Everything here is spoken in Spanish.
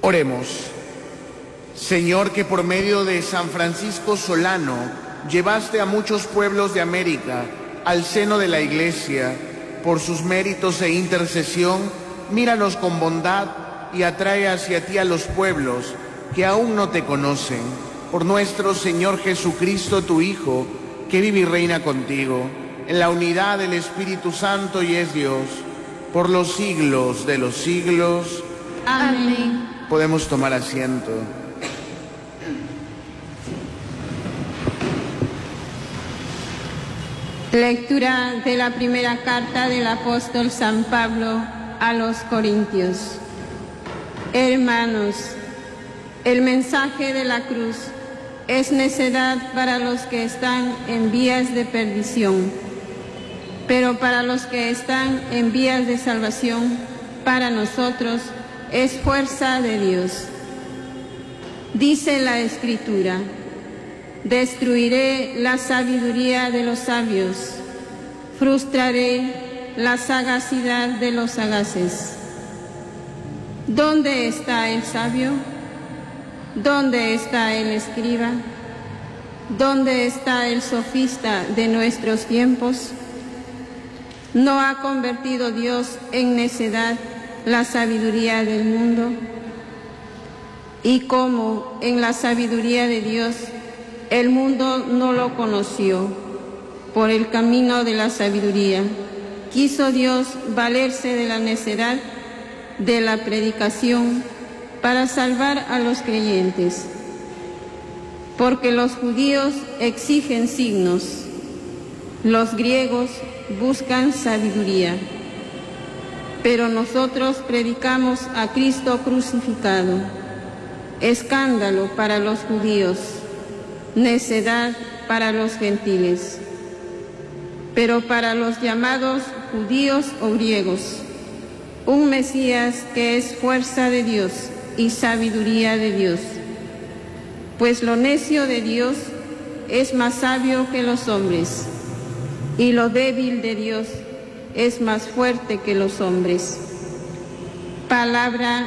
Oremos. Señor, que por medio de San Francisco Solano llevaste a muchos pueblos de América al seno de la Iglesia, por sus méritos e intercesión, míranos con bondad y atrae hacia ti a los pueblos que aún no te conocen. Por nuestro Señor Jesucristo, tu Hijo, que vive y reina contigo, en la unidad del Espíritu Santo y es Dios, por los siglos de los siglos. Amén. Podemos tomar asiento. Lectura de la primera carta del apóstol San Pablo a los Corintios. Hermanos, el mensaje de la cruz es necedad para los que están en vías de perdición, pero para los que están en vías de salvación, para nosotros es fuerza de Dios. Dice la Escritura: destruiré la sabiduría de los sabios, frustraré la sagacidad de los sagaces. ¿Dónde está el sabio? ¿Dónde está el escriba? ¿Dónde está el sofista de nuestros tiempos? ¿No ha convertido Dios en necedad la sabiduría del mundo? Y como en la sabiduría de Dios el mundo no lo conoció, por el camino de la sabiduría quiso Dios valerse de la necedad de la predicación para salvar a los creyentes. Porque los judíos exigen signos, los griegos buscan sabiduría, pero nosotros predicamos a Cristo crucificado, escándalo para los judíos, necedad para los gentiles. Pero para los llamados judíos o griegos, un Mesías que es fuerza de Dios y sabiduría de Dios. Pues lo necio de Dios es más sabio que los hombres, y lo débil de Dios es más fuerte que los hombres. Palabra